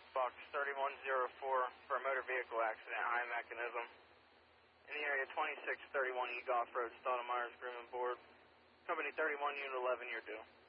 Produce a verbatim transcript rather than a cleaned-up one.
Box thirty-one oh four for a motor vehicle accident, high mechanism. In the area twenty-six thirty-one Egoff Road, Stoudemire, Agreement Board. Company thirty-one, Unit eleven, you're due.